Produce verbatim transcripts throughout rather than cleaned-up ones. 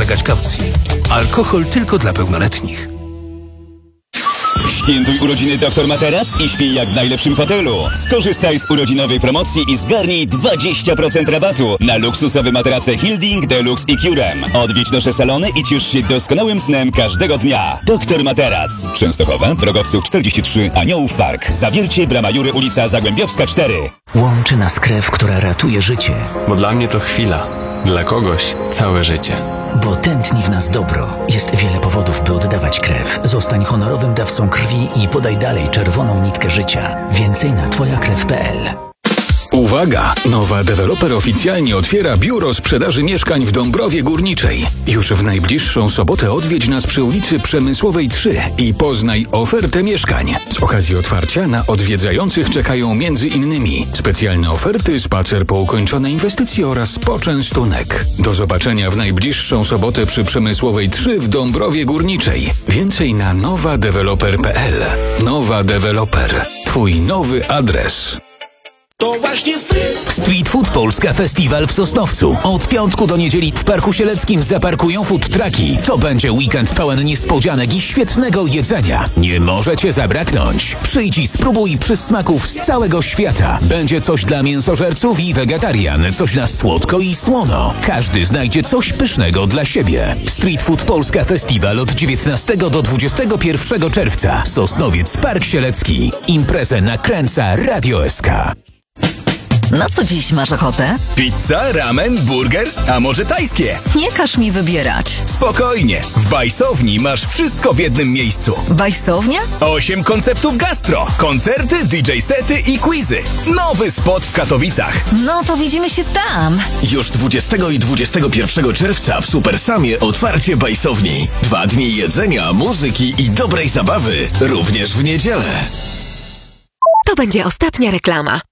podlegać kaucji. Alkohol tylko dla pełnoletnich. Świętuj urodziny doktor Materac i śpij jak w najlepszym hotelu. Skorzystaj z urodzinowej promocji i zgarnij dwadzieścia procent rabatu na luksusowe materace Hilding, Deluxe i Curem. Odwiedź nasze salony i ciesz się doskonałym snem każdego dnia. doktor Materac. Częstochowa, Drogowców czterdzieści trzy, Aniołów Park. Zawiercie, Brama Jury, ulica Zagłębiowska cztery. Łączy nas krew, która ratuje życie. Bo dla mnie to chwila, dla kogoś całe życie. Bo tętni w nas dobro. Jest wiele powodów, by oddawać krew. Zostań honorowym dawcą krwi i podaj dalej czerwoną nitkę życia. Więcej na twoja krew kropka p l. Uwaga! Nowa deweloper oficjalnie otwiera biuro sprzedaży mieszkań w Dąbrowie Górniczej. Już w najbliższą sobotę odwiedź nas przy ulicy Przemysłowej trzy i poznaj ofertę mieszkań. Z okazji otwarcia na odwiedzających czekają między innymi specjalne oferty, spacer po ukończonej inwestycji oraz poczęstunek. Do zobaczenia w najbliższą sobotę przy Przemysłowej trzy w Dąbrowie Górniczej. Więcej na nowa deweloper kropka p l. Nowa Deweloper. Twój nowy adres. To właśnie Street. Street Food Polska Festiwal w Sosnowcu. Od piątku do niedzieli w Parku Sieleckim zaparkują food trucki. To będzie weekend pełen niespodzianek i świetnego jedzenia. Nie może cię zabraknąć. Przyjdź i spróbuj przysmaków z całego świata. Będzie coś dla mięsożerców i wegetarian, coś na słodko i słono. Każdy znajdzie coś pysznego dla siebie. Street Food Polska Festiwal od dziewiętnastego do dwudziestego pierwszego czerwca. Sosnowiec, Park Sielecki. Imprezę nakręca Radio S K. Na co dziś masz ochotę? Pizza, ramen, burger, a może tajskie? Nie każ mi wybierać. Spokojnie, w Bajsowni masz wszystko w jednym miejscu. Bajsownia? Osiem konceptów gastro, koncerty, D J sety i quizy. Nowy spot w Katowicach. No to widzimy się tam. Już dwudziestego i dwudziestego pierwszego czerwca w Supersamie otwarcie Bajsowni. Dwa dni jedzenia, muzyki i dobrej zabawy, również w niedzielę. To będzie ostatnia reklama.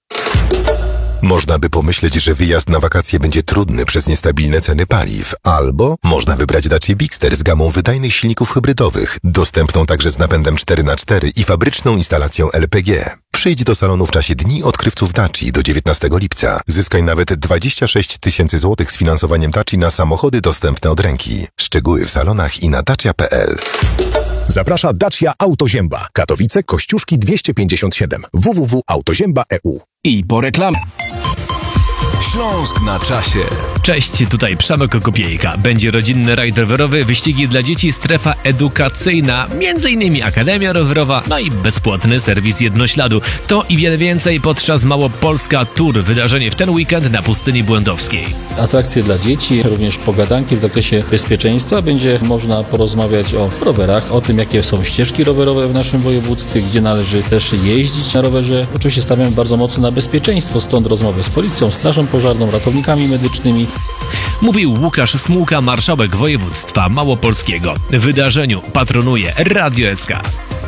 Można by pomyśleć, że wyjazd na wakacje będzie trudny przez niestabilne ceny paliw. Albo można wybrać Dacia Bigster z gamą wydajnych silników hybrydowych, dostępną także z napędem cztery na cztery i fabryczną instalacją L P G. Przyjdź do salonu w czasie Dni Odkrywców Daci do dziewiętnastego lipca. Zyskaj nawet dwadzieścia sześć tysięcy złotych z finansowaniem Daci na samochody dostępne od ręki. Szczegóły w salonach i na dacia kropka p l. Zaprasza Dacia Autozięba. Katowice, Kościuszki dwieście pięćdziesiąt siedem. w w w kropka autozięba kropka e u. I po reklamie. Śląsk na czasie. Cześć, tutaj Przemek Kopiejka. Będzie rodzinny rajd rowerowy, wyścigi dla dzieci, strefa edukacyjna, między innymi Akademia Rowerowa, no i bezpłatny serwis Jednośladu. To i wiele więcej podczas Małopolska Tour, wydarzenie w ten weekend na Pustyni Błędowskiej. Atrakcje dla dzieci, również pogadanki w zakresie bezpieczeństwa. Będzie można porozmawiać o rowerach, o tym, jakie są ścieżki rowerowe w naszym województwie, gdzie należy też jeździć na rowerze. Oczywiście stawiamy bardzo mocno na bezpieczeństwo, stąd rozmowy z policją, strażą pożarną, ratownikami medycznymi. Mówił Łukasz Smułka, marszałek województwa małopolskiego. Wydarzeniu patronuje Radio S K.